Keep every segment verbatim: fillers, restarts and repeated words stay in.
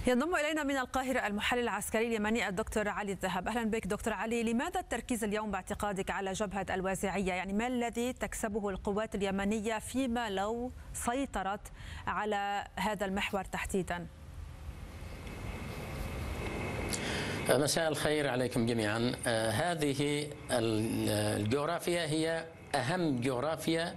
ينضم إلينا من القاهرة المحلل العسكري اليمني الدكتور علي الذهب. أهلا بك دكتور علي. لماذا التركيز اليوم باعتقادك على جبهة الوازعية؟ يعني ما الذي تكسبه القوات اليمنية فيما لو سيطرت على هذا المحور تحديدا؟ مساء الخير عليكم جميعا. هذه الجغرافيا هي أهم جغرافيا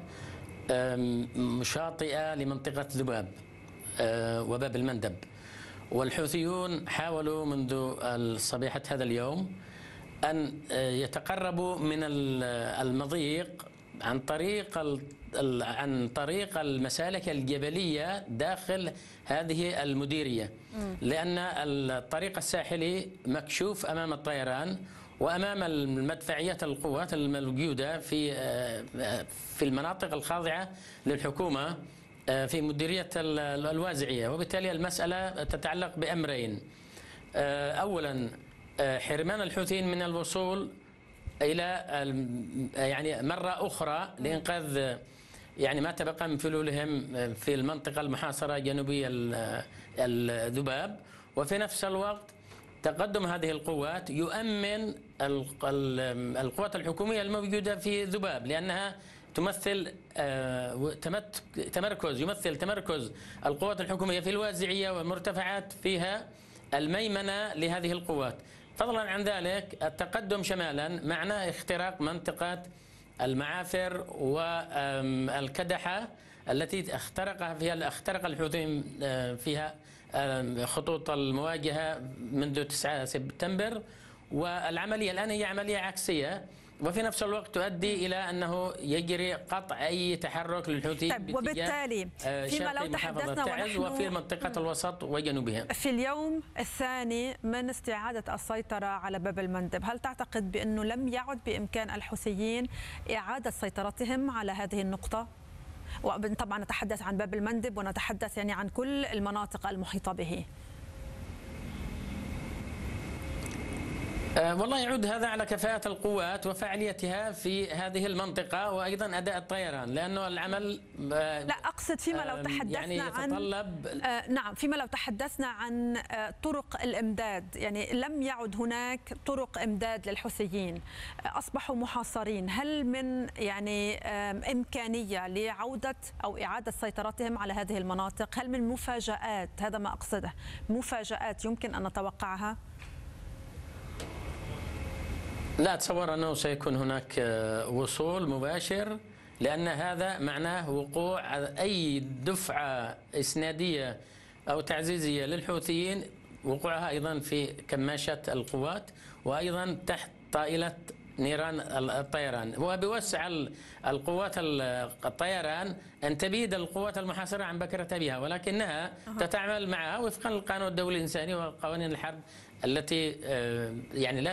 شاطئة لمنطقة ذباب وباب المندب، والحوثيون حاولوا منذ صبيحة هذا اليوم أن يتقربوا من المضيق عن طريق عن طريق المسالك الجبلية داخل هذه المديرية، لأن الطريق الساحلي مكشوف أمام الطيران وأمام المدفعيات القوات الموجودة في في المناطق الخاضعة للحكومة في مديرية الوازعية. وبالتالي المسألة تتعلق بأمرين: أولا حرمان الحوثيين من الوصول إلى يعني مرة أخرى لإنقاذ يعني ما تبقى من فلولهم في المنطقة المحاصرة جنوبية الذباب، وفي نفس الوقت تقدم هذه القوات يؤمن القوات الحكومية الموجودة في ذباب، لأنها تمثل تمركز يمثل تمركز القوات الحكومية في الوازعية ومرتفعات فيها الميمنة لهذه القوات. فضلا عن ذلك التقدم شمالا معناه اختراق منطقة المعافر والكدحة التي اخترقها فيها اخترق الحوثيين فيها خطوط المواجهة منذ تسعة سبتمبر، والعملية الآن هي عملية عكسية، وفي نفس الوقت تؤدي إلى أنه يجري قطع أي تحرك للحوثيين. طيب وبالتالي فيما لو تحدثنا ونحن وفي منطقة الوسط وجنوبها في اليوم الثاني من استعادة السيطرة على باب المندب، هل تعتقد بأنه لم يعد بإمكان الحوثيين إعادة سيطرتهم على هذه النقطة؟ وطبعا نتحدث عن باب المندب ونتحدث يعني عن كل المناطق المحيطة به. أه والله يعود هذا على كفاءة القوات وفعاليتها في هذه المنطقة، وأيضا أداء الطيران، لأنه العمل أه لا أقصد فيما لو تحدثنا يعني يتطلب عن أه نعم فيما لو تحدثنا عن أه طرق الإمداد، يعني لم يعد هناك طرق إمداد للحوثيين، أه أصبحوا محاصرين. هل من يعني أه إمكانية لعودة أو إعادة سيطرتهم على هذه المناطق؟ هل من مفاجآت، هذا ما أقصده، مفاجآت يمكن أن نتوقعها؟ لا أتصور أنه سيكون هناك وصول مباشر، لأن هذا معناه وقوع أي دفعة إسنادية أو تعزيزية للحوثيين، وقوعها أيضا في كماشة القوات وأيضا تحت طائلة نيران الطيران. وبيوسع القوات الطيران أن تبيد القوات المحاصرة عن بكرة بها، ولكنها تتعامل معها وفقا للقانون الدولي الإنساني وقوانين الحرب التي يعني لا